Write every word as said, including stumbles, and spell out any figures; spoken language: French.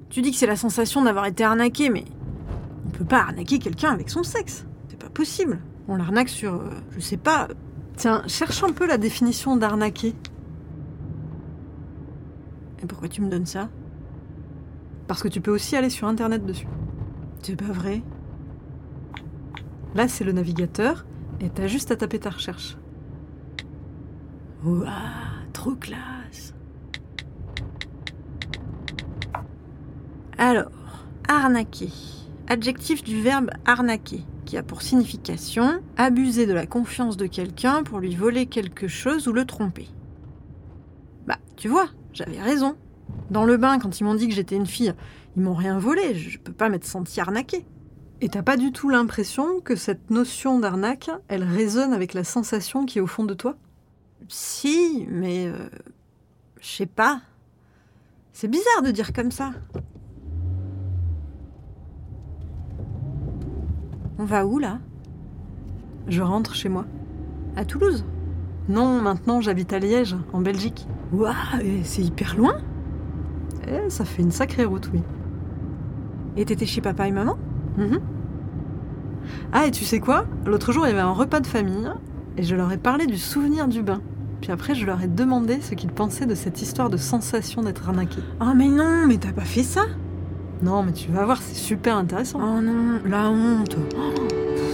Tu dis que c'est la sensation d'avoir été arnaqué, mais on peut pas arnaquer quelqu'un avec son sexe. C'est pas possible. On l'arnaque sur, euh, je sais pas... Tiens, cherche un peu la définition d'arnaquer. Et pourquoi tu me donnes ça ? Parce que tu peux aussi aller sur internet dessus. C'est pas vrai ? Là, c'est le navigateur, et t'as juste à taper ta recherche. Ouah, trop classe. Alors, arnaquer. Adjectif du verbe arnaquer, qui a pour signification abuser de la confiance de quelqu'un pour lui voler quelque chose ou le tromper. Bah, tu vois, j'avais raison. Dans le bain, quand ils m'ont dit que j'étais une fille, ils m'ont rien volé, je peux pas m'être sentie arnaquée. Et t'as pas du tout l'impression que cette notion d'arnaque, elle résonne avec la sensation qui est au fond de toi ? Si, mais... Euh, je sais pas. C'est bizarre de dire comme ça. On va où, là ? Je rentre chez moi. À Toulouse ? Non, maintenant j'habite à Liège, en Belgique. Waouh, c'est hyper loin ? Eh, ça fait une sacrée route, oui. Et t'étais chez papa et maman ? Mm-hmm. Ah, et tu sais quoi ? L'autre jour, il y avait un repas de famille, et je leur ai parlé du souvenir du bain. Puis après, je leur ai demandé ce qu'ils pensaient de cette histoire de sensation d'être arnaqué. Oh mais non, mais t'as pas fait ça ? Non, mais tu vas voir, c'est super intéressant. Oh non, la honte. Oh.